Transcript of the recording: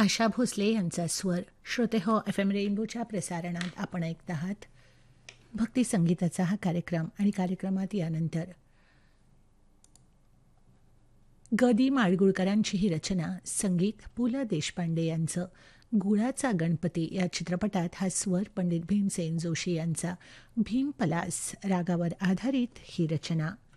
आशा भोसले यांचा स्वर. श्रोते हो, FM रेनबोच्या प्रसारणात आपण ऐकत आहात भक्ती संगीताचा हा कार्यक्रम. आणि कार्यक्रमात यानंतर ग दी माडगुळकरांची ही रचना, संगीत पु ल देशपांडे यांचं. गुळाचा गणपती या चित्रपटात हा स्वर पंडित भीमसेन जोशी यांचा. भीम पलास रागावर आधारित ही रचना.